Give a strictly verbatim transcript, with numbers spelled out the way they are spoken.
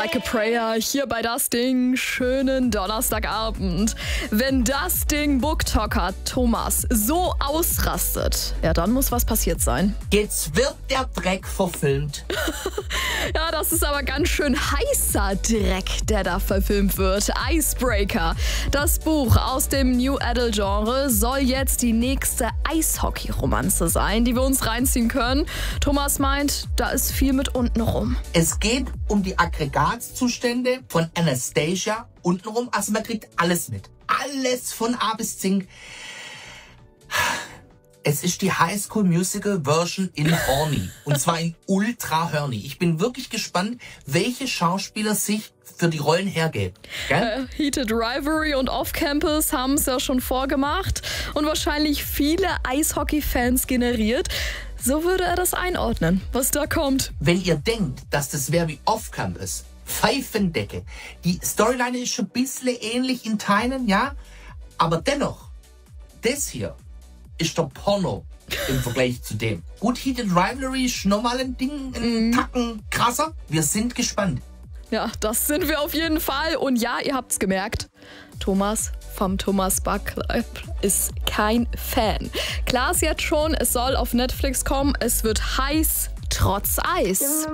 Like a Prayer hier bei Das Ding. Schönen Donnerstagabend. Wenn Das Ding Booktalker Thomas so ausrastet, ja, dann muss was passiert sein. Jetzt wird der Dreck verfilmt. Ja, das ist aber ganz schön heißer Dreck, der da verfilmt wird. Icebreaker. Das Buch aus dem New Adult Genre soll jetzt die nächste Eishockey-Romanze sein, die wir uns reinziehen können. Thomas meint, da ist viel mit untenrum. Es geht um die Aggregatzustände von Anastasia untenrum. Also man kriegt alles mit. Alles von A bis Z. Es ist die High School Musical Version in Horny. Und zwar in Ultra Horny. Ich bin wirklich gespannt, welche Schauspieler sich für die Rollen hergeben. Äh, Heated Rivalry und Off-Campus haben es ja schon vorgemacht und wahrscheinlich viele Eishockey-Fans generiert. So würde er das einordnen, was da kommt. Wenn ihr denkt, dass das wäre wie Off-Campus, Pfeifendecke. Die Storyline ist schon ein bisschen ähnlich in Teilen, ja. Aber dennoch, das hier ist der Porno im Vergleich zu dem. Gut, Heated Rivalry ist nochmal ein Ding, ein mm. Tacken krasser. Wir sind gespannt. Ja, das sind wir auf jeden Fall. Und ja, ihr habt's gemerkt, Thomas vom Thomas Buck ist kein Fan. Klar ist jetzt schon, es soll auf Netflix kommen. Es wird heiß trotz Eis.